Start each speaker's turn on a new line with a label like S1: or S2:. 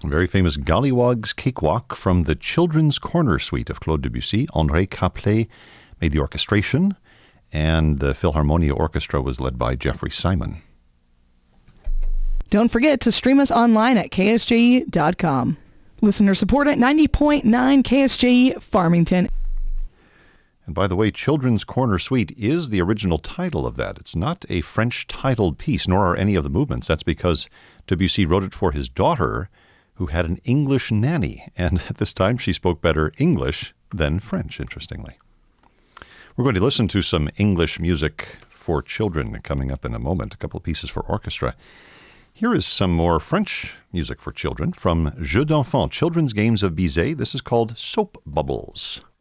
S1: Very famous Gollywog's Cakewalk from the Children's Corner Suite of Claude Debussy. André Caplet made the orchestration, and the Philharmonia Orchestra was led by Jeffrey Simon.
S2: Don't forget to stream us online at ksje.com. Listener support at 90.9 KSJE Farmington.
S1: And by the way, Children's Corner Suite is the original title of that. It's not a French-titled piece, nor are any of the movements. That's because Debussy wrote it for his daughter, who had an English nanny. And at this time, she spoke better English than French, interestingly. We're going to listen to some English music for children coming up in a moment, a couple of pieces for orchestra. Here is some more French music for children from Jeux d'enfants, Children's Games of Bizet. This is called Soap Bubbles.